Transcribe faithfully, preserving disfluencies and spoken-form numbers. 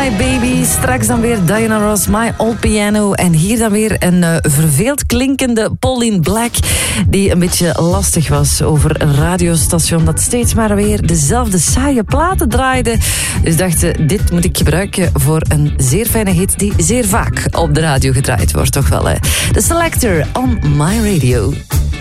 My Baby. Straks dan weer Diana Ross, My Old Piano. En hier dan weer een uh, verveeld klinkende Pauline Black, die een beetje lastig was over een radiostation dat steeds maar weer dezelfde saaie platen draaide. Dus dachten, dit moet ik gebruiken voor een zeer fijne hit die zeer vaak op de radio gedraaid wordt, toch wel, hè? The Selector on My Radio.